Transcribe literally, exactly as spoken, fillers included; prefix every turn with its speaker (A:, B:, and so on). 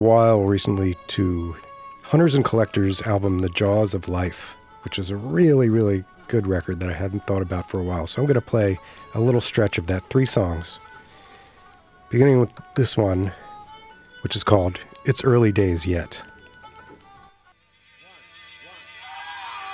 A: while recently to Hunters and Collectors' album, The Jaws of Life, which is a really, really good record that I hadn't thought about for a while. So I'm going to play a little stretch of that, three songs, beginning with this one, which is called It's Early Days Yet.